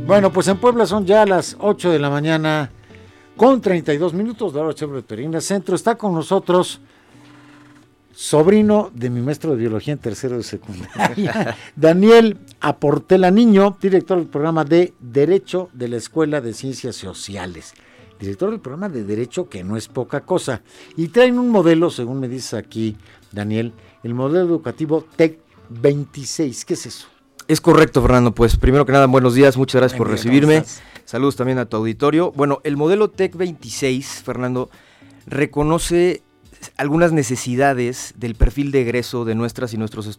Bueno, pues en Puebla son ya las 8 de la mañana con 32 minutos de hora Chevrolet Perina Centro. Está con nosotros sobrino de mi maestro de biología en tercero de secundaria, Daniel Aportela Niño, director del programa de Derecho de la Escuela de Ciencias Sociales. Director del programa de Derecho, que no es poca cosa. Y traen un modelo, según me dice aquí Daniel, el modelo educativo TEC 26. ¿Qué es eso? Es correcto, Fernando. Pues primero que nada, buenos días, muchas gracias por recibirme. Saludos también a tu auditorio. Bueno, el modelo TEC 26, Fernando, reconoce algunas necesidades del perfil de egreso de nuestras y nuestros estudiantes